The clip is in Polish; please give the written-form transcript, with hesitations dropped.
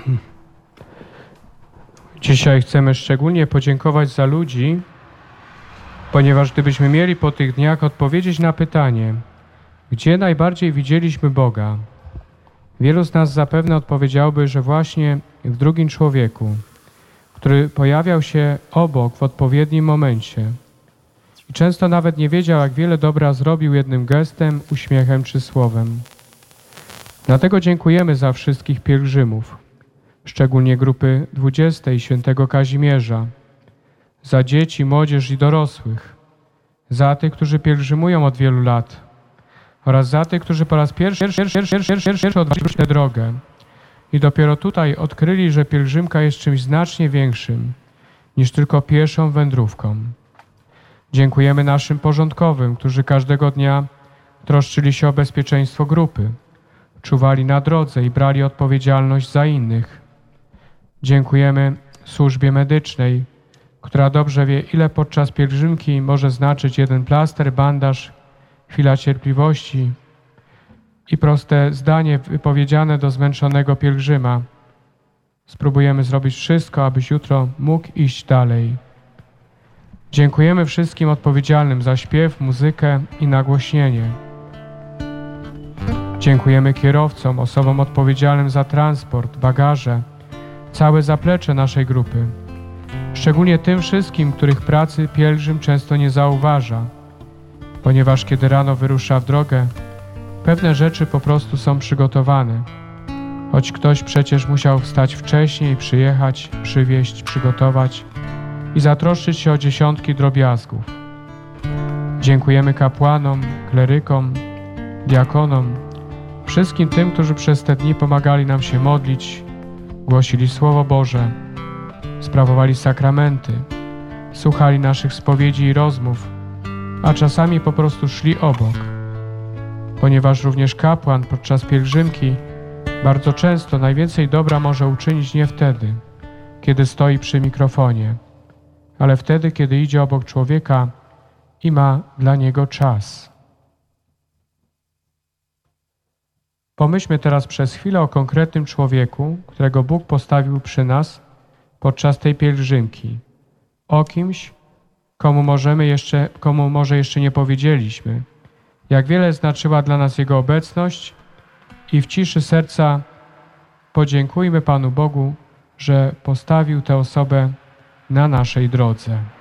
Dzisiaj chcemy szczególnie podziękować za ludzi, ponieważ gdybyśmy mieli po tych dniach odpowiedzieć na pytanie, gdzie najbardziej widzieliśmy Boga, wielu z nas zapewne odpowiedziałby, że właśnie w drugim człowieku, który pojawiał się obok w odpowiednim momencie i często nawet nie wiedział, jak wiele dobra zrobił jednym gestem, uśmiechem czy słowem. Dlatego dziękujemy za wszystkich pielgrzymów, szczególnie grupy 20 świętego Kazimierza, za dzieci, młodzież i dorosłych, za tych, którzy pielgrzymują od wielu lat oraz za tych, którzy po raz pierwszy odważyli tę drogę i dopiero tutaj odkryli, że pielgrzymka jest czymś znacznie większym niż tylko pieszą wędrówką. Dziękujemy naszym porządkowym, którzy każdego dnia troszczyli się o bezpieczeństwo grupy, czuwali na drodze i brali odpowiedzialność za innych. Dziękujemy służbie medycznej, która dobrze wie, ile podczas pielgrzymki może znaczyć jeden plaster, bandaż, chwila cierpliwości i proste zdanie wypowiedziane do zmęczonego pielgrzyma. Spróbujemy zrobić wszystko, abyś jutro mógł iść dalej. Dziękujemy wszystkim odpowiedzialnym za śpiew, muzykę i nagłośnienie. Dziękujemy kierowcom, osobom odpowiedzialnym za transport, bagaże, całe zaplecze naszej grupy. Szczególnie tym wszystkim, których pracy pielgrzym często nie zauważa, ponieważ kiedy rano wyrusza w drogę, pewne rzeczy po prostu są przygotowane, choć ktoś przecież musiał wstać wcześniej, przyjechać, przywieźć, przygotować i zatroszczyć się o dziesiątki drobiazgów. Dziękujemy kapłanom, klerykom, diakonom, wszystkim tym, którzy przez te dni pomagali nam się modlić, głosili Słowo Boże, sprawowali sakramenty, słuchali naszych spowiedzi i rozmów, a czasami po prostu szli obok, ponieważ również kapłan podczas pielgrzymki bardzo często najwięcej dobra może uczynić nie wtedy, kiedy stoi przy mikrofonie, ale wtedy, kiedy idzie obok człowieka i ma dla niego czas. Pomyślmy teraz przez chwilę o konkretnym człowieku, którego Bóg postawił przy nas podczas tej pielgrzymki. O kimś, komu może jeszcze nie powiedzieliśmy, jak wiele znaczyła dla nas Jego obecność i w ciszy serca podziękujmy Panu Bogu, że postawił tę osobę na naszej drodze.